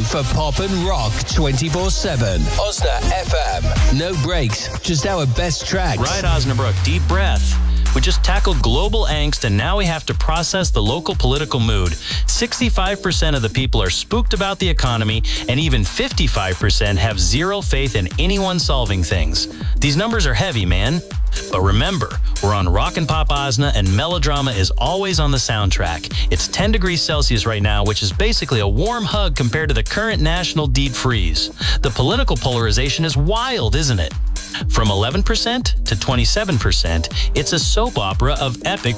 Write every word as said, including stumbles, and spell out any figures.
for pop and rock twenty-four seven. Osna F M. No breaks, just our best tracks. Right, Osnabrück, deep breath. We just tackled global angst, and now we have to process the local political mood. sixty-five percent of the people are spooked about the economy, and even fifty-five percent have zero faith in anyone solving things. These numbers are heavy, man. But remember, we're on Rock and Pop Osna, and melodrama is always on the soundtrack. It's ten degrees Celsius right now, which is basically a warm hug compared to the current national deep freeze. The political polarization is wild, isn't it? From eleven percent to twenty-seven percent, it's a soap opera of epic